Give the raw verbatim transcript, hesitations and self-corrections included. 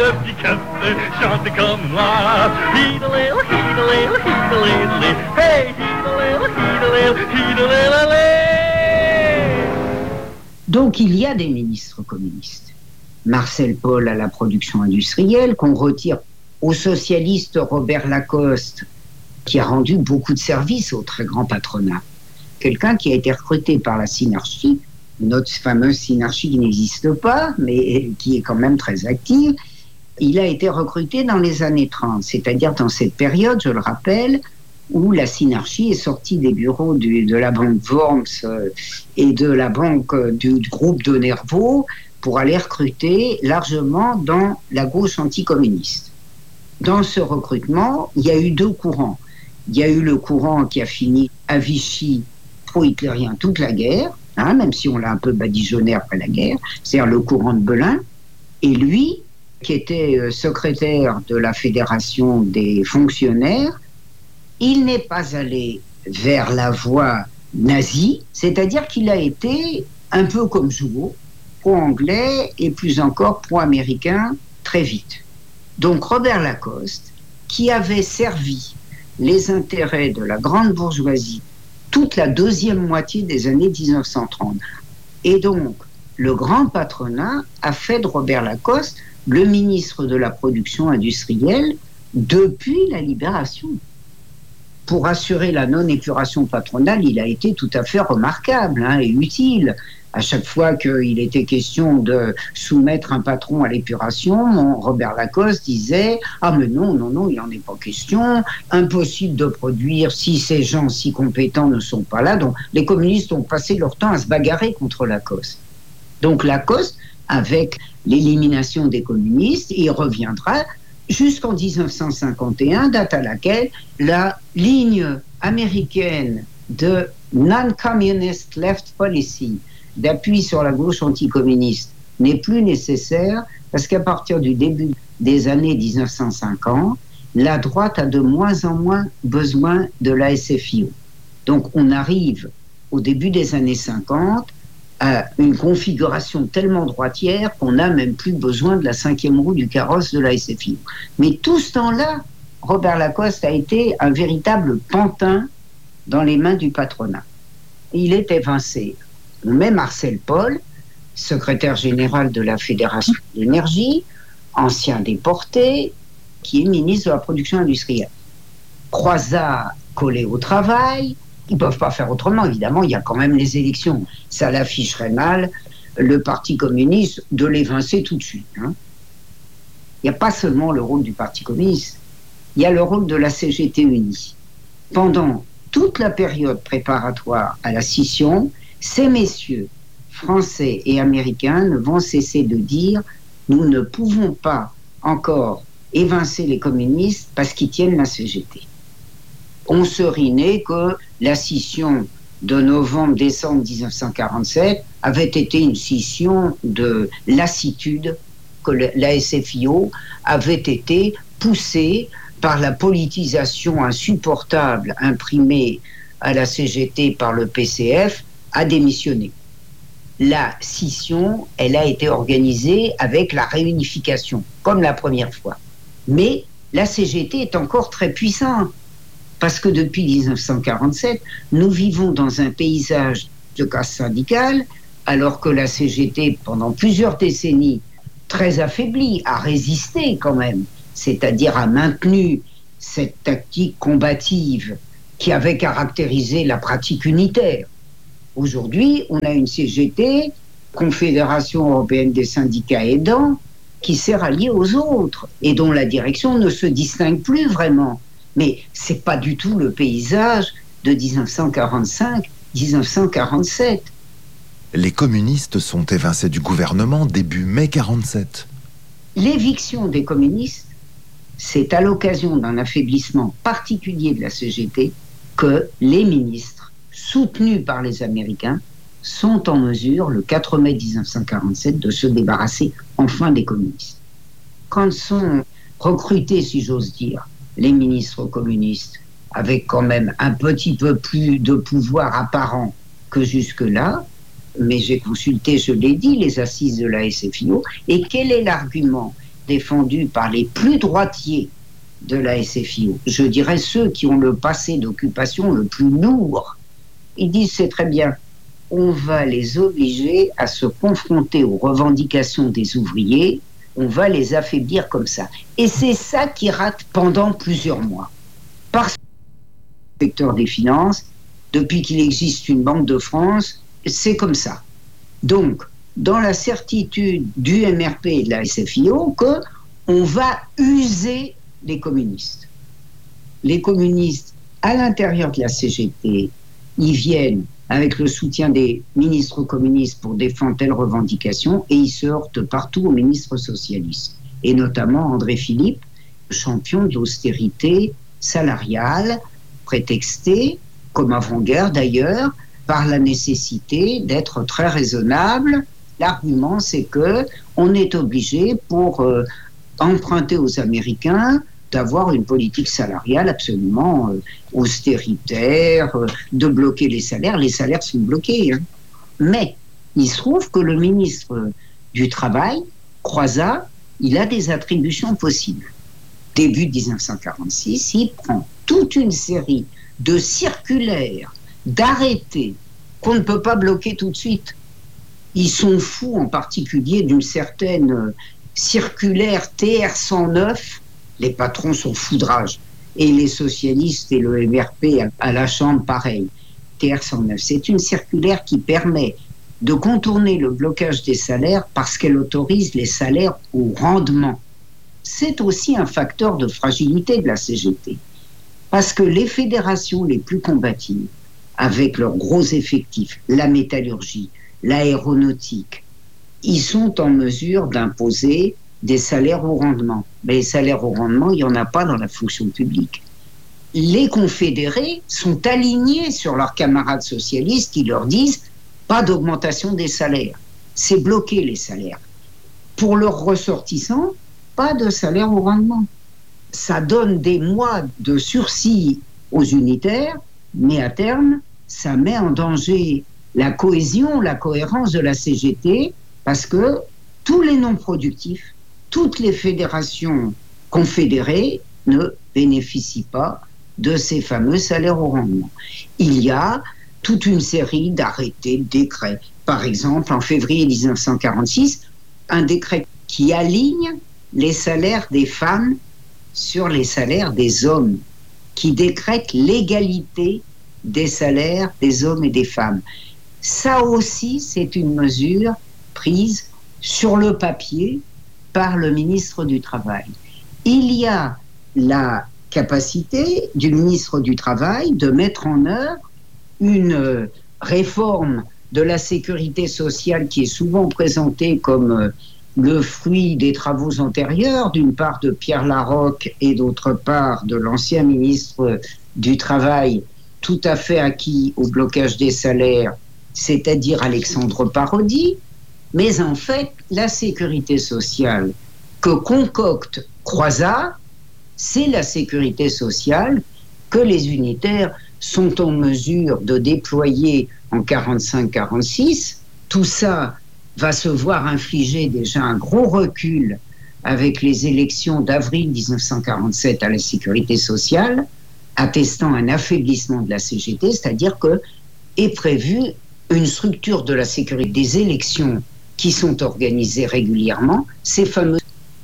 le petit café, chantez comme moi. Heedle-ale, heedle-ale, heedle-ale, hey, heedle-ale, heedle-ale, heedle-ale. Donc il y a des ministres communistes. Marcel Paul à la production industrielle, qu'on retire au socialiste Robert Lacoste, qui a rendu beaucoup de services au très grand patronat. Quelqu'un qui a été recruté par la Synarchie, notre fameuse Synarchie qui n'existe pas, mais qui est quand même très active. Il a été recruté dans les années trente, c'est-à-dire dans cette période, je le rappelle, où la Synarchie est sortie des bureaux du, de la banque Worms euh, et de la banque euh, du, du groupe de Nervaux pour aller recruter largement dans la gauche anticommuniste. Dans ce recrutement, il y a eu deux courants. Il y a eu le courant qui a fini à Vichy, pro-hitlérien toute la guerre, hein, même si on l'a un peu badigeonné après la guerre, c'est-à-dire le courant de Belin, et lui, qui était euh, secrétaire de la Fédération des fonctionnaires, il n'est pas allé vers la voie nazie, c'est-à-dire qu'il a été un peu comme Jouot, pro-anglais et plus encore pro-américain très vite. Donc Robert Lacoste, qui avait servi les intérêts de la grande bourgeoisie toute la deuxième moitié des années dix-neuf cent trente. Et donc, le grand patronat a fait de Robert Lacoste le ministre de la production industrielle depuis la Libération. Pour assurer la non-épuration patronale, il a été tout à fait remarquable hein, et utile. À chaque fois qu'il était question de soumettre un patron à l'épuration, mon Robert Lacoste disait « Ah mais non, non, non, il n'en est pas question, impossible de produire si ces gens si compétents ne sont pas là. » Donc les communistes ont passé leur temps à se bagarrer contre Lacoste. Donc Lacoste, avec l'élimination des communistes, il reviendra jusqu'en dix-neuf cent cinquante et un, date à laquelle la ligne américaine de non-communist left policy, d'appui sur la gauche anticommuniste, n'est plus nécessaire parce qu'à partir du début des années dix-neuf cent cinquante, la droite a de moins en moins besoin de la S F I O. Donc on arrive au début des années cinquante à une configuration tellement droitière qu'on n'a même plus besoin de la cinquième roue du carrosse de la S F I O. Mais tout ce temps-là, Robert Lacoste a été un véritable pantin dans les mains du patronat. Il est évincé. On met Marcel Paul, secrétaire général de la Fédération de l'énergie, ancien déporté, qui est ministre de la production industrielle. Croizat collé au travail, ils ne peuvent pas faire autrement, évidemment, il y a quand même les élections. Ça l'afficherait mal, le Parti communiste, de l'évincer tout de suite. Hein. Il n'y a pas seulement le rôle du Parti communiste, il y a le rôle de la C G T unie. Pendant toute la période préparatoire à la scission, ces messieurs, français et américains, ne vont cesser de dire « nous ne pouvons pas encore évincer les communistes parce qu'ils tiennent la C G T ». On serait que la scission de novembre-décembre dix-neuf cent quarante-sept avait été une scission de lassitude, que la S F I O avait été poussée par la politisation insupportable imprimée à la C G T par le P C F à démissionner. La scission, elle a été organisée avec la réunification, comme la première fois. Mais la C G T est encore très puissante. Parce que depuis dix-neuf cent quarante-sept, nous vivons dans un paysage de casse syndicale, alors que la C G T, pendant plusieurs décennies, très affaiblie, a résisté quand même, c'est-à-dire a maintenu cette tactique combative qui avait caractérisé la pratique unitaire. Aujourd'hui, on a une C G T, Confédération européenne des syndicats aidants, qui s'est ralliée aux autres et dont la direction ne se distingue plus vraiment. Mais ce n'est pas du tout le paysage de dix-neuf cent quarante-cinq dix-neuf cent quarante-sept. Les communistes sont évincés du gouvernement début mai quarante-sept. L'éviction des communistes, c'est à l'occasion d'un affaiblissement particulier de la C G T que les ministres, soutenus par les Américains, sont en mesure, le quatre mai dix-neuf cent quarante-sept, de se débarrasser enfin des communistes. Quand sont recrutés, si j'ose dire, les ministres communistes, avec quand même un petit peu plus de pouvoir apparent que jusque-là, mais j'ai consulté, je l'ai dit, les assises de la S F I O, et quel est l'argument défendue par les plus droitiers de la S F I O, je dirais ceux qui ont le passé d'occupation le plus lourd, ils disent c'est très bien, on va les obliger à se confronter aux revendications des ouvriers, on va les affaiblir comme ça. Et c'est ça qui rate pendant plusieurs mois. Parce que le secteur des finances, depuis qu'il existe une Banque de France, c'est comme ça. Donc, dans la certitude du M R P et de la S F I O, qu'on va user les communistes. Les communistes, à l'intérieur de la C G T, ils viennent avec le soutien des ministres communistes pour défendre telle revendication et ils se heurtent partout aux ministres socialistes. Et notamment André Philippe, champion de l'austérité salariale, prétexté, comme avant-guerre d'ailleurs, par la nécessité d'être très raisonnable. L'argument, c'est que on est obligé, pour euh, emprunter aux Américains, d'avoir une politique salariale absolument euh, austéritaire, euh, de bloquer les salaires. Les salaires sont bloqués. Hein. Mais il se trouve que le ministre du Travail, Croizat, il a des attributions possibles. Début dix-neuf cent quarante-six, il prend toute une série de circulaires, d'arrêtés qu'on ne peut pas bloquer tout de suite. Ils sont fous en particulier d'une certaine circulaire T R cent neuf. Les patrons sont fous de rage. Et les socialistes et le M R P à la Chambre, pareil. T R cent neuf, c'est une circulaire qui permet de contourner le blocage des salaires parce qu'elle autorise les salaires au rendement. C'est aussi un facteur de fragilité de la C G T. Parce que les fédérations les plus combatives, avec leurs gros effectifs, la métallurgie, l'aéronautique, ils sont en mesure d'imposer des salaires au rendement. Mais les salaires au rendement, il n'y en a pas dans la fonction publique. Les confédérés sont alignés sur leurs camarades socialistes qui leur disent pas d'augmentation des salaires. C'est bloquer les salaires. Pour leurs ressortissants, pas de salaire au rendement. Ça donne des mois de sursis aux unitaires, mais à terme, ça met en danger la cohésion, la cohérence de la C G T, parce que tous les non-productifs, toutes les fédérations confédérées ne bénéficient pas de ces fameux salaires au rendement. Il y a toute une série d'arrêtés, de décrets. Par exemple, en février dix-neuf cent quarante-six, un décret qui aligne les salaires des femmes sur les salaires des hommes, qui décrète l'égalité des salaires des hommes et des femmes. Ça aussi, c'est une mesure prise sur le papier par le ministre du Travail. Il y a la capacité du ministre du Travail de mettre en œuvre une réforme de la sécurité sociale qui est souvent présentée comme le fruit des travaux antérieurs, d'une part de Pierre Laroque et d'autre part de l'ancien ministre du Travail, tout à fait acquis au blocage des salaires, c'est-à-dire Alexandre Parodi. Mais en fait, la sécurité sociale que concocte Croizat, c'est la sécurité sociale que les unitaires sont en mesure de déployer en quarante-cinq quarante-six. Tout ça va se voir infliger déjà un gros recul avec les élections d'avril dix-neuf cent quarante-sept à la sécurité sociale, attestant un affaiblissement de la C G T, c'est-à-dire que est prévue une structure de la sécurité des élections qui sont organisées régulièrement, ces fameuses